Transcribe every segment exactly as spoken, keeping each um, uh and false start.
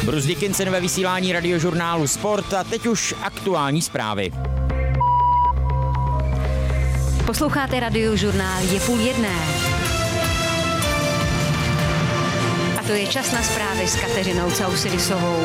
Bruce Dickinson ve vysílání radiožurnálu Sport a teď už aktuální zprávy. Posloucháte radiožurnál, je půl jedné. A to je čas na zprávy s Kateřinou Caussidisovou.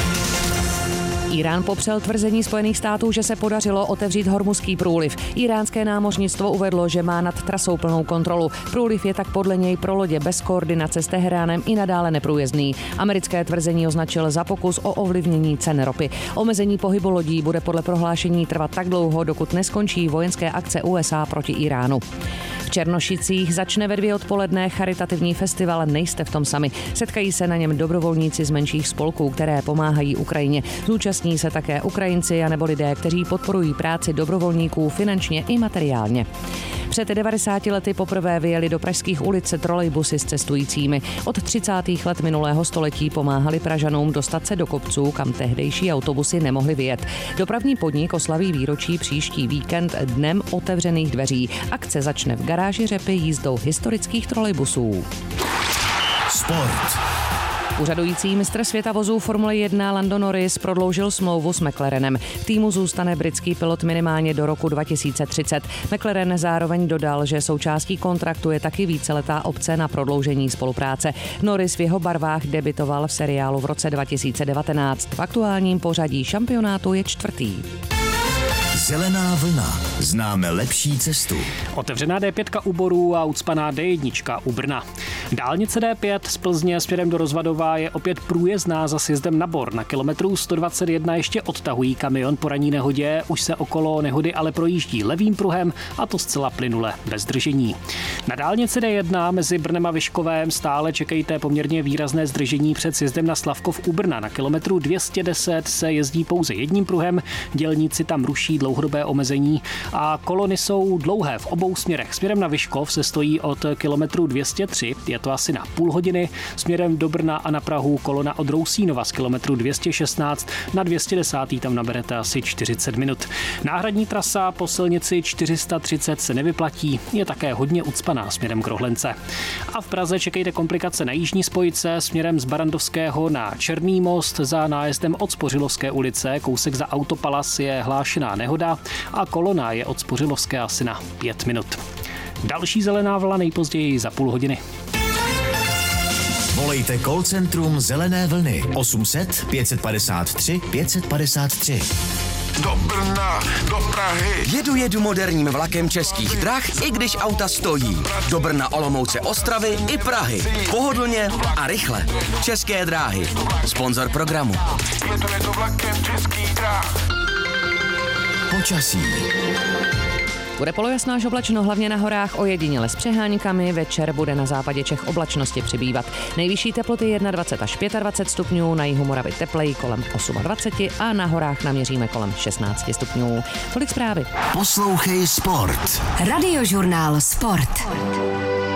Irán popřel tvrzení Spojených států, že se podařilo otevřít Hormuzský průliv. Iránské námořnictvo uvedlo, že má nad trasou plnou kontrolu. Průliv je tak podle něj pro lodě bez koordinace s Teheránem i nadále neprůjezdný. Americké tvrzení označil za pokus o ovlivnění cen ropy. Omezení pohybu lodí bude podle prohlášení trvat tak dlouho, dokud neskončí vojenské akce U S A proti Iránu. V Černošicích začne ve dvě odpoledne charitativní festival Nejste v tom sami. Setkají se na něm dobrovolníci z menších spolků, které pomáhají Ukrajině. Zúčastní se také Ukrajinci a nebo lidé, kteří podporují práci dobrovolníků finančně i materiálně. Před devadesáti lety poprvé vyjeli do pražských ulic trolejbusy s cestujícími. Od třicátých let minulého století pomáhali Pražanům dostat se do kopců, kam tehdejší autobusy nemohly vyjet. Dopravní podnik oslaví výročí příští víkend dnem otevřených dveří. Akce začne v garáži Řepy jízdou historických trolejbusů. Sport. Úřadující mistr světa vozů Formule jedna Lando Norris prodloužil smlouvu s McLarenem. V týmu zůstane britský pilot minimálně do roku dva tisíce třicet. McLaren zároveň dodal, že součástí kontraktu je taky víceletá opce na prodloužení spolupráce. Norris v jeho barvách debitoval v seriálu v roce dva tisíce devatenáct. V aktuálním pořadí šampionátu je čtvrtý. Zelená vlna. Známe lepší cestu. Otevřená D pět u Borů a ucpaná D jedna u Brna. Dálnice D pět z Plzně směrem do Rozvadova je opět průjezdná za sjezdem na Bor. Na kilometru sto dvacet jedna ještě odtahují kamion po ranní nehodě, už se okolo nehody ale projíždí levým pruhem a to zcela plynule, bez zdržení. Na dálnici D jedna mezi Brnem a Vyškovem stále čekejte poměrně výrazné zdržení před sjezdem na Slavkov u Brna. Na kilometru dvě stě deset se jezdí pouze jedním pruhem, dělníci tam ruší dlouhodobé omezení a kolony jsou dlouhé v obou směrech. Směrem na Vyškov se stojí od kilometru dvě stě tři, je to asi na půl hodiny, směrem do Brna a na Prahu kolona od Rousínova z kilometru dvě stě šestnáct na dvě stě deset tam naberete asi čtyřicet minut. Náhradní trasa po silnici čtyři sta třicet se nevyplatí, je také hodně ucpaná směrem k Rohlence. A v Praze čekejte komplikace na jižní spojce směrem z Barandovského na Černý most za nájezdem od Spořilovské ulice, kousek za Autopalas je hlášená nehoda a kolona je od Spořilovské asi na pět minut. Další zelená vlna nejpozději za půl hodiny. Volejte call centrum Zelené vlny osm set pět set padesát tři pět set padesát tři. Do Brna, do Prahy. Jedu jedu moderním vlakem Českých drah, i když auta stojí. Do Brna, Olomouce, Ostravy i Prahy. Pohodlně a rychle. České dráhy. Sponzor programu. Jedu jedu vlakem Českých drah. Počasí. Bude polojasná až oblačno, hlavně na horách, ojediněle s přeháňkami. Večer bude na západě Čech oblačnosti přibývat. Nejvyšší teploty dvacet jedna až dvacet pět stupňů, na jihu Moravy tepleji kolem dvacet osm a na horách naměříme kolem šestnáct stupňů. Tolik zprávy. Poslouchej Sport. Radiožurnál Sport.